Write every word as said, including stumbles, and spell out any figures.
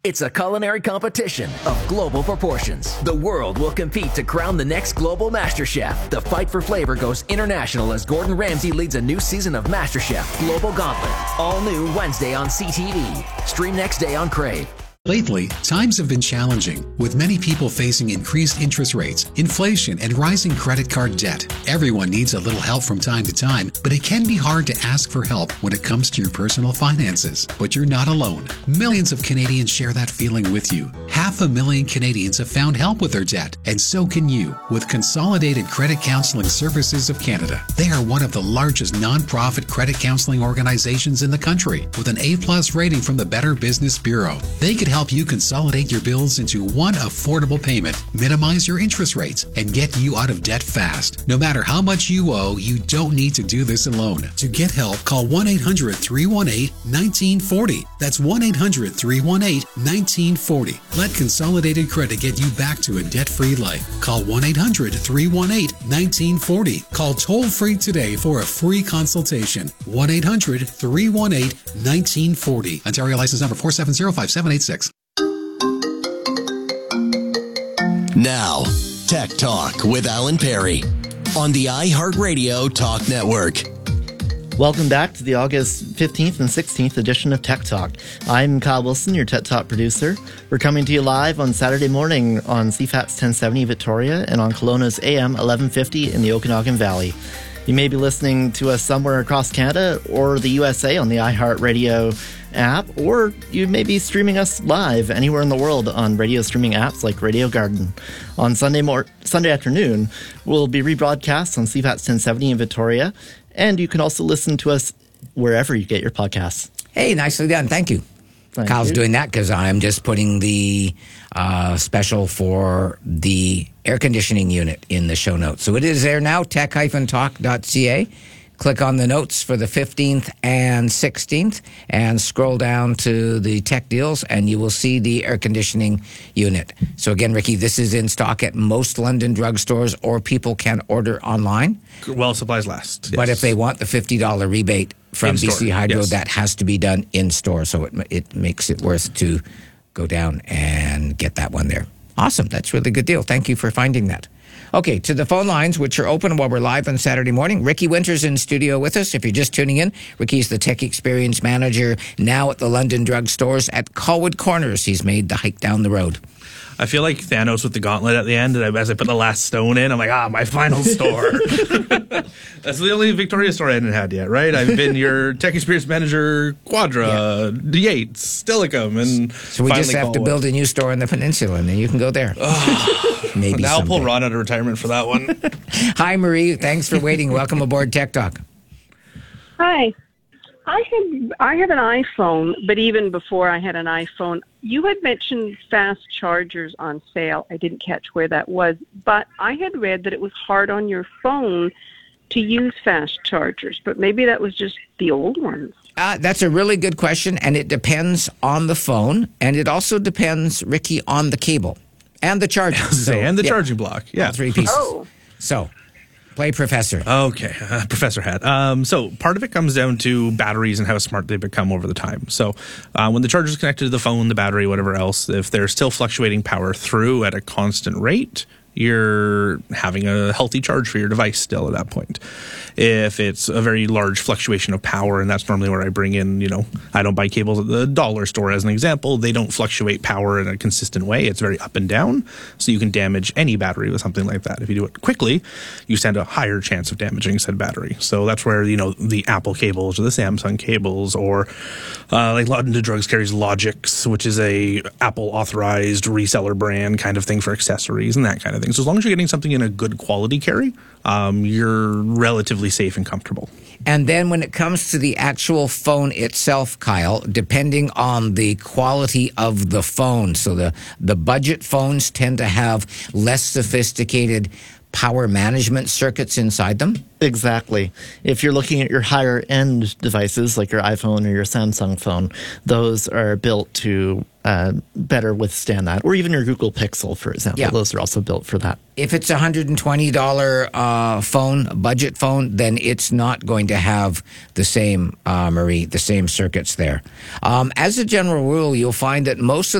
It's a culinary competition of global proportions. The world will compete to crown the next global master chef. The fight for flavor goes international as Gordon Ramsay leads a new season of MasterChef Global Gauntlet. All new Wednesday on C T V. Stream next day on Crave. Lately, times have been challenging, with many people facing increased interest rates, inflation, and rising credit card debt. Everyone needs a little help from time to time, but it can be hard to ask for help when it comes to your personal finances. But you're not alone. Millions of Canadians share that feeling with you. Half a million Canadians have found help with their debt, and so can you with Consolidated Credit Counseling Services of Canada. They are one of the largest non-profit credit counseling organizations in the country, with an A-plus rating from the Better Business Bureau. They could help you consolidate your bills into one affordable payment, minimize your interest rates, and get you out of debt fast. No matter how much you owe, you don't need to do this alone. To get help, call one eight hundred, three one eight, one nine four zero. That's one eight hundred, three one eight, one nine four zero. Let Consolidated Credit get you back to a debt-free life. Call one eight hundred, three one eight, one nine four zero. Call toll-free today for a free consultation. one eight hundred, three one eight, one nine four zero. Ontario license number four seven zero, five seven eight six. Now, Tech Talk with Alan Perry on the iHeartRadio Talk Network. Welcome back to the August fifteenth and sixteenth edition of Tech Talk. I'm Kyle Wilson, your Tech Talk producer. We're coming to you live on Saturday morning on C FATS ten seventy Victoria and on Kelowna's A M eleven fifty in the Okanagan Valley. You may be listening to us somewhere across Canada or the U S A on the iHeartRadio app, or you may be streaming us live anywhere in the world on radio streaming apps like Radio Garden. On Sunday mor- Sunday afternoon, we'll be rebroadcast on C FATS ten seventy in Victoria, and you can also listen to us wherever you get your podcasts. Hey, nicely done. Thank you. Thank Kyle's you. doing that because I'm just putting the uh, special for the air conditioning unit in the show notes. So it is there now, tech dash talk dot c a. Click on the notes for the fifteenth and sixteenth and scroll down to the tech deals and you will see the air conditioning unit. So again, Ricky, this is in stock at most London drugstores, or people can order online. Well, supplies last. Yes. But if they want the fifty dollars rebate from In-store, B C Hydro, yes. that has to be done in store. So it it makes it worth to go down and get that one there. Awesome. That's a really good deal. Thank you for finding that. Okay, to the phone lines, which are open while we're live on Saturday morning. Ricky Winters in studio with us. If you're just tuning in, Ricky's the Tech Experience Manager now at the London Drug Stores at Colwood Corners. He's made the hike down the road. I feel like Thanos with the gauntlet at the end, and as I put the last stone in, I'm like, ah, my final store. That's the only Victoria store I hadn't had yet, right? I've been your Tech Experience Manager, Quadra, yeah. Yates, Stillicum, and so we just have to build a new store in the peninsula, and then you can go there. Maybe now I'll pull someday. Ron out of retirement for that one. Hi, Marie. Thanks for waiting. Welcome aboard Tech Talk. Hi. I had I had an iPhone, but even before I had an iPhone, you had mentioned fast chargers on sale. I didn't catch where that was, but I had read that it was hard on your phone to use fast chargers, but maybe that was just the old ones. Uh, that's a really good question, and it depends on the phone, and it also depends, Ricky, on the cable and the charger. So, and the yeah, charging block. Yeah. all three pieces. Oh. So, play Professor. Okay, uh, Professor Hat. Um, so part of it comes down to batteries and how smart they become over the time. So uh, when the charger is connected to the phone, the battery, whatever else, if they're still fluctuating power through at a constant rate, you're having a healthy charge for your device still at that point. If it's a very large fluctuation of power, and that's normally where I bring in, you know, I don't buy cables at the dollar store as an example. They don't fluctuate power in a consistent way. It's very up and down, so you can damage any battery with something like that. If you do it quickly, you stand a higher chance of damaging said battery. So that's where, you know, the Apple cables or the Samsung cables, or uh, like London Drugs carries Logix, which is a Apple authorized reseller brand kind of thing for accessories and that kind of thing. So as long as you're getting something in a good quality carry, um, you're relatively safe and comfortable. And then when it comes to the actual phone itself, Kyle, depending on the quality of the phone, so the, the budget phones tend to have less sophisticated power management circuits inside them. Exactly. If you're looking at your higher end devices like your iPhone or your Samsung phone, those are built to uh, better withstand that. Or even your Google Pixel, for example. Yeah. Those are also built for that. If it's a one hundred twenty dollars uh, phone, budget phone, then it's not going to have the same, uh, Marie, the same circuits there. Um, as a general rule, you'll find that most of